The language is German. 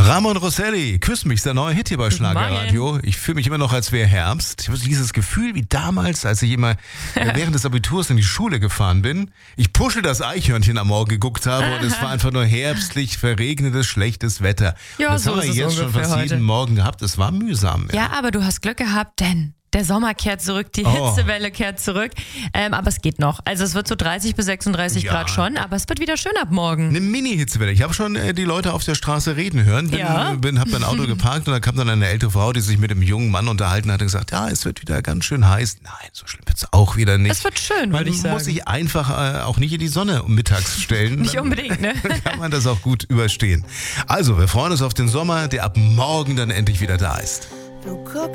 Ramon Rosselli, Küss mich, ist der neue Hit hier bei Schlagerradio. Ich fühle mich immer noch, als wäre Herbst. Ich habe dieses Gefühl wie damals, als ich immer während des Abiturs in die Schule gefahren bin. Ich Puschel das Eichhörnchen am Morgen geguckt habe und es war einfach nur herbstlich, verregnetes, schlechtes Wetter. Ja, das so haben wir ist es jetzt schon fast ungefähr jeden heute. Morgen gehabt. Es war mühsam. Ja, aber du hast Glück gehabt, denn der Sommer kehrt zurück, die Hitzewelle kehrt zurück. Aber es geht noch. Also es wird so 30 bis 36 Ja. Grad schon, aber es wird wieder schön ab morgen. Eine Mini-Hitzewelle. Ich habe schon die Leute auf der Straße reden hören. Habe mein Auto geparkt und da kam dann eine ältere Frau, die sich mit einem jungen Mann unterhalten hat und gesagt, ja, es wird wieder ganz schön heiß. Nein, so schlimm wird es auch wieder nicht. Es wird schön, würde ich Man sagen. muss sich einfach auch nicht in die Sonne mittags stellen. Nicht unbedingt, ne? Dann kann man das auch gut überstehen. Also, wir freuen uns auf den Sommer, der ab morgen dann endlich wieder da ist. Du guckst